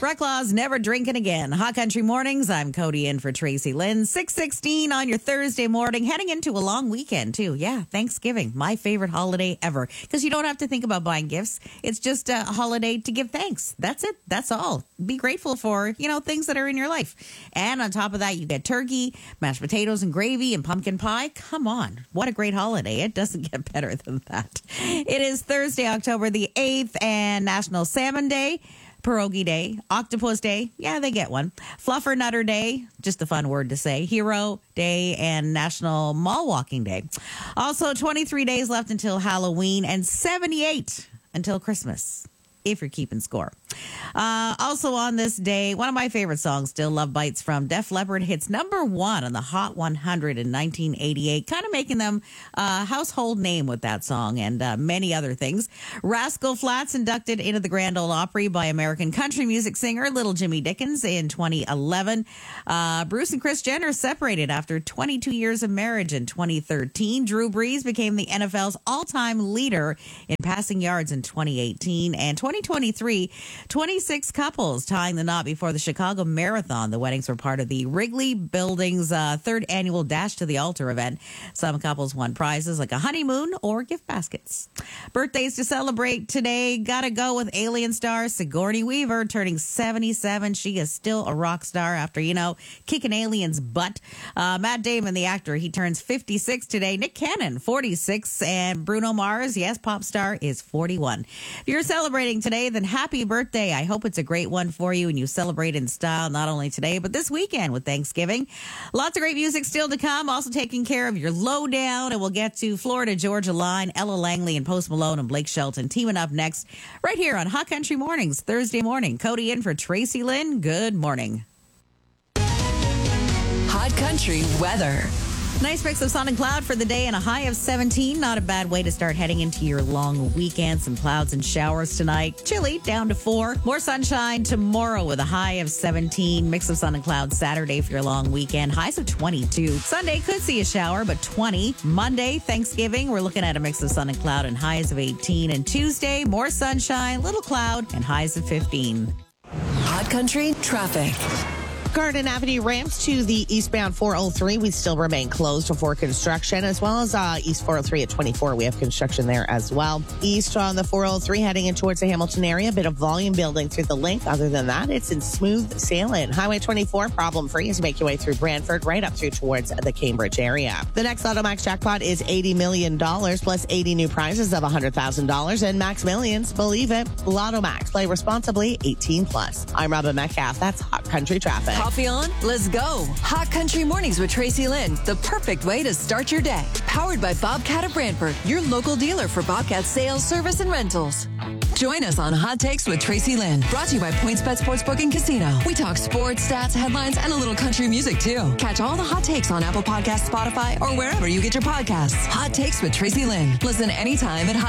Reclaws never drinking again. Hot Country Mornings. I'm Cody in for Tracy Lynn. 6:16 on your Thursday morning, heading into a long weekend too. Yeah, Thanksgiving, my favorite holiday ever, because you don't have to think about buying gifts. It's just a holiday to give thanks. That's it. That's all. Be grateful for, things that are in your life. And on top of that, you get turkey, mashed potatoes and gravy and pumpkin pie. Come on. What a great holiday. It doesn't get better than that. It is Thursday, October the 8th, and National Salmon Day, Pierogi Day, Octopus Day, yeah, they get one, Fluffer Nutter Day, just a fun word to say, Hero Day, and National Mall Walking Day. Also, 23 days left until Halloween and 78 until Christmas, if you're keeping score. Also on this day, one of my favorite songs, Still Love Bites from Def Leppard, hits number 1 on the Hot 100 in 1988, kind of making them a household name with that song and many other things. Rascal Flatts inducted into the Grand Ole Opry by American country music singer Little Jimmy Dickens in 2011. Bruce and Kris Jenner separated after 22 years of marriage in 2013. Drew Brees became the NFL's all-time leader in passing yards in 2018. And 2023, 26 couples tying the knot before the Chicago Marathon. The weddings were part of the Wrigley Building's third annual Dash to the Altar event. Some couples won prizes like a honeymoon or gift baskets. Birthdays to celebrate today. Gotta go with Alien star Sigourney Weaver, turning 77. She is still a rock star after, kicking aliens' butt. Matt Damon, the actor, he turns 56 today. Nick Cannon, 46. And Bruno Mars, yes, pop star, is 41. If you're celebrating today, then happy birthday. I hope it's a great one for you and you celebrate in style not only today, but this weekend with Thanksgiving. Lots of great music still to come. Also taking care of your lowdown, and we'll get to Florida Georgia Line, Ella Langley and Post Malone and Blake Shelton teaming up next right here on Hot Country Mornings, Thursday morning. Cody in for Tracy Lynn. Good morning. Hot Country weather. Nice mix of sun and cloud for the day and a high of 17. Not a bad way to start heading into your long weekend. Some clouds and showers tonight. Chilly, down to 4. More sunshine tomorrow with a high of 17. Mix of sun and cloud Saturday for your long weekend. Highs of 22. Sunday could see a shower, but 20. Monday, Thanksgiving, we're looking at a mix of sun and cloud and highs of 18. And Tuesday, more sunshine, little cloud, and highs of 15. Hot Country traffic. Garden Avenue ramps to the eastbound 403. We still remain closed for construction, as well as East 403 at 24. We have construction there as well. East on the 403 heading in towards the Hamilton area. A bit of volume building through the link. Other than that, it's in smooth sailing. Highway 24 problem free as you make your way through Brantford right up through towards the Cambridge area. The next Lotto Max jackpot is $80 million plus 80 new prizes of $100,000 and Max Millions. Believe it. Lotto Max. Play responsibly. 18 plus. I'm Robin Metcalf. That's Hot Country Traffic. Coffee on? Let's go. Hot Country Mornings with Tracy Lynn. The perfect way to start your day. Powered by Bobcat of Brantford, your local dealer for Bobcat sales, service, and rentals. Join us on Hot Takes with Tracy Lynn. Brought to you by PointsBet Sportsbook and Casino. We talk sports, stats, headlines, and a little country music, too. Catch all the hot takes on Apple Podcasts, Spotify, or wherever you get your podcasts. Hot Takes with Tracy Lynn. Listen anytime at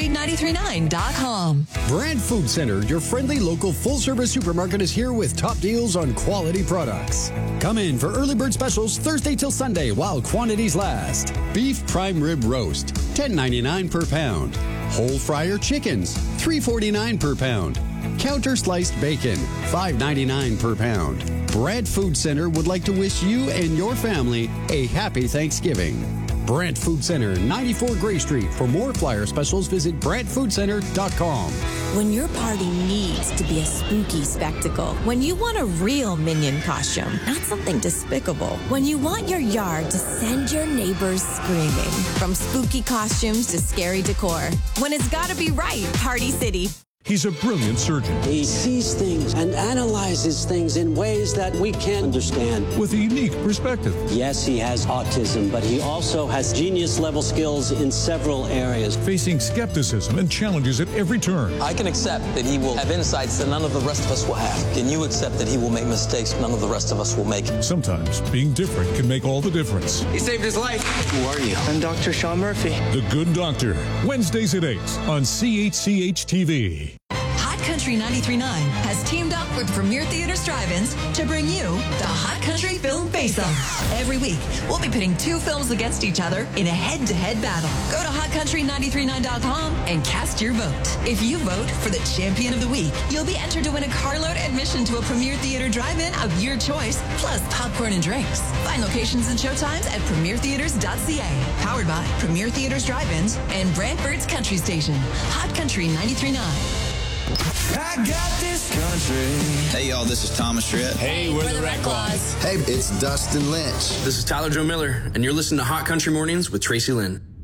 hotcountry939.com. Brand Food Center, your friendly local full-service supermarket, is here with top deals on quality products. Come in for early bird specials Thursday till Sunday while quantities last. Beef prime rib roast, $10.99 per pound. Whole fryer chickens, $3.49 per pound. Counter sliced bacon, $5.99 per pound. Brand Food Center would like to wish you and your family a happy Thanksgiving. Brant Food Center, 94 Gray Street. For more flyer specials, visit BrantFoodCenter.com. When your party needs to be a spooky spectacle, when you want a real Minion costume, not something despicable, when you want your yard to send your neighbors screaming, from spooky costumes to scary decor, when it's gotta be right, Party City. He's a brilliant surgeon. He sees things and analyzes things in ways that we can't understand. With a unique perspective. Yes, he has autism, but he also has genius-level skills in several areas. Facing skepticism and challenges at every turn. I can accept that he will have insights that none of the rest of us will have. Can you accept that he will make mistakes none of the rest of us will make? Sometimes being different can make all the difference. He saved his life. Who are you? I'm Dr. Sean Murphy. The Good Doctor. Wednesdays at 8 on CHCH TV. Hot Hot Country 93.9 has teamed up with Premier Theaters Drive-Ins to bring you the Hot Country Film Face-Off. Every week, we'll be pitting two films against each other in a head-to-head battle. Go to HotCountry939.com and cast your vote. If you vote for the champion of the week, you'll be entered to win a carload admission to a Premier Theater Drive-In of your choice, plus popcorn and drinks. Find locations and showtimes at premiertheaters.ca. Powered by Premier Theaters Drive-Ins and Brantford's Country Station. Hot Country 93.9. I got this country. Hey, y'all, this is Thomas Tritt. Hey, we're the Red Claws. Hey, it's Dustin Lynch. This is Tyler Joe Miller, and you're listening to Hot Country Mornings with Tracy Lynn.